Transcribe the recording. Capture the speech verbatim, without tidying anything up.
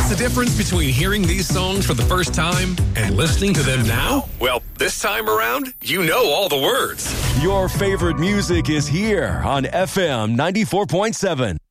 the difference between hearing these songs for the first time and listening to them now? Well, this time around, you know all the words. Your favorite music is here on F M ninety-four point seven.